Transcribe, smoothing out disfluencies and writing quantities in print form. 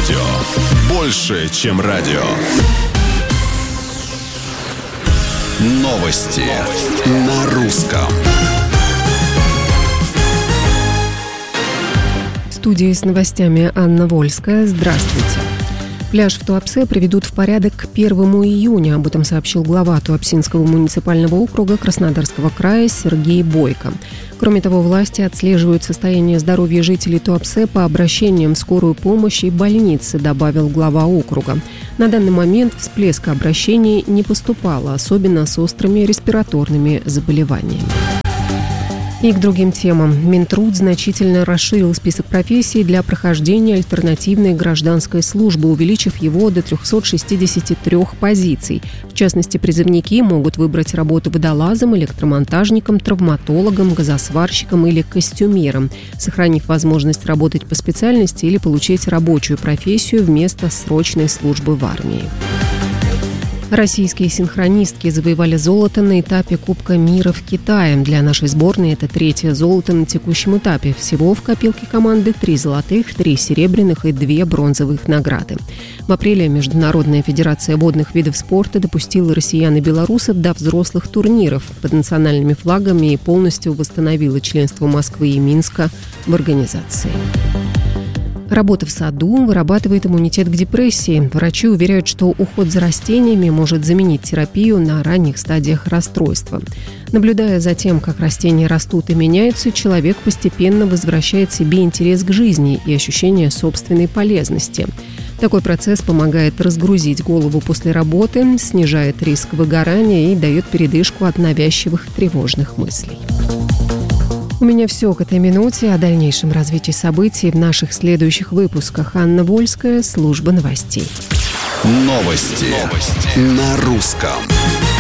радио. Больше, чем радио. Новости на русском. В студии с новостями Анна Вольская. Здравствуйте. Пляж в Туапсе приведут в порядок к 1 июня. Об этом сообщил глава Туапсинского муниципального округа Краснодарского края Сергей Бойко. Кроме того, власти отслеживают состояние здоровья жителей Туапсе по обращениям в скорую помощь и больницы, добавил глава округа. На данный момент всплеска обращений не поступало, особенно с острыми респираторными заболеваниями. И к другим темам. Минтруд значительно расширил список профессий для прохождения альтернативной гражданской службы, увеличив его до 363 позиций. В частности, призывники могут выбрать работу водолазом, электромонтажником, травматологом, газосварщиком или костюмером, сохранив возможность работать по специальности или получить рабочую профессию вместо срочной службы в армии. Российские синхронистки завоевали золото на этапе Кубка мира в Китае. Для нашей сборной это третье золото на текущем этапе. Всего в копилке команды 3 золотых, 3 серебряных и 2 бронзовых награды. В апреле Международная федерация водных видов спорта допустила россиян и белорусов до взрослых турниров под национальными флагами и полностью восстановила членство Москвы и Минска в организации. Работа в саду вырабатывает иммунитет к депрессии. Врачи уверяют, что уход за растениями может заменить терапию на ранних стадиях расстройства. Наблюдая за тем, как растения растут и меняются, человек постепенно возвращает себе интерес к жизни и ощущение собственной полезности. Такой процесс помогает разгрузить голову после работы, снижает риск выгорания и дает передышку от навязчивых тревожных мыслей. У меня все к этой минуте. О дальнейшем развитии событий в наших следующих выпусках. Анна Вольская, служба новостей. Новости на русском.